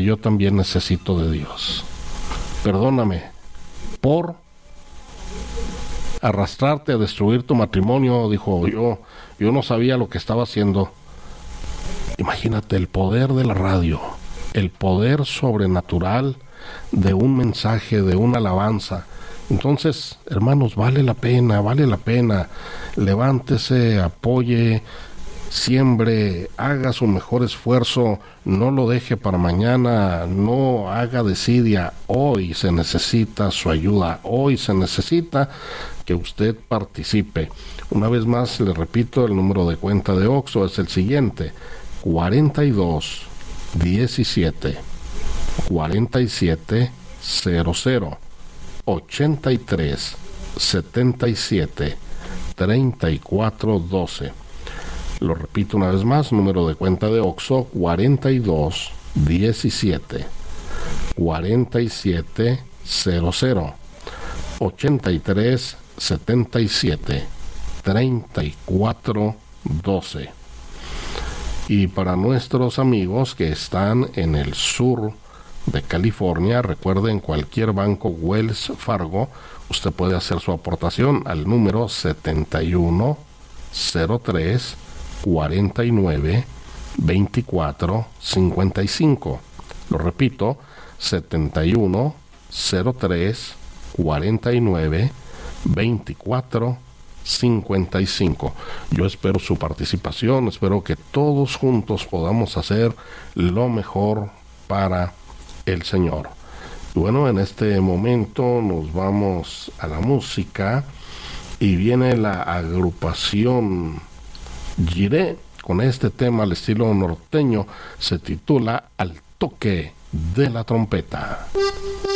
yo también necesito de Dios. Perdóname por arrastrarte a destruir tu matrimonio, dijo. Yo no sabía lo que estaba haciendo. Imagínate el poder de la radio, el poder sobrenatural de un mensaje, de una alabanza. Entonces, hermanos, vale la pena, levántese, apoye, siembre, haga su mejor esfuerzo, no lo deje para mañana, no haga desidia. Hoy se necesita su ayuda, hoy se necesita que usted participe. Una vez más, le repito, el número de cuenta de Oxxo es el siguiente: 42 17 47 00 83 77 34 12. Lo repito una vez más, número de cuenta de Oxxo: 42 17 47 00 83 77 34 12. Y para nuestros amigos que están en el sur de California, recuerden, cualquier banco Wells Fargo, usted puede hacer su aportación al número 71 03 49 24 55. Lo repito, 71 03 49 24 55. Yo espero su participación, espero que todos juntos podamos hacer lo mejor para el Señor. Bueno, en este momento nos vamos a la música y viene la agrupación Jiré con este tema al estilo norteño. Se titula Al toque de la trompeta.